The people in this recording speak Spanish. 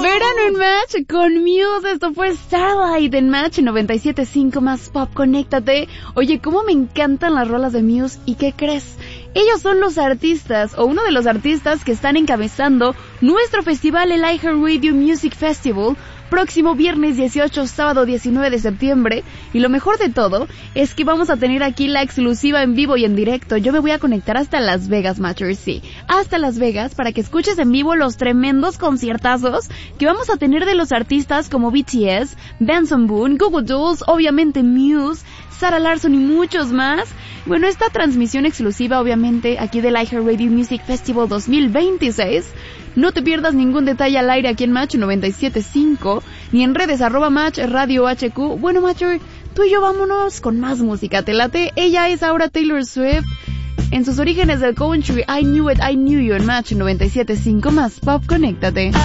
Verano en Match con Muse. Esto fue Starlight en Match 97.5 más Pop. Conéctate. Oye, cómo me encantan las rolas de Muse. ¿Y qué crees? Ellos son los artistas, o uno de los artistas que están encabezando nuestro festival, el iHeartRadio Music Festival, próximo viernes 18, sábado 19 de septiembre. Y lo mejor de todo es que vamos a tener aquí la exclusiva en vivo y en directo. Yo me voy a conectar hasta Las Vegas, Matchers, sí, hasta Las Vegas, para que escuches en vivo los tremendos conciertazos que vamos a tener de los artistas como BTS, Benson Boone, Google Dolls, obviamente Muse, Sarah Larsson y muchos más. Bueno, esta transmisión exclusiva, obviamente, aquí del iHeartRadio Music Festival 2026. No te pierdas ningún detalle al aire aquí en Match 97.5, ni en redes @Match Radio HQ. Bueno, Matcher, tú y yo vámonos con más música. ¿Te late? Ella es ahora Taylor Swift. En sus orígenes del country, I Knew It, I Knew You en Match 97.5 más Pop. Conéctate.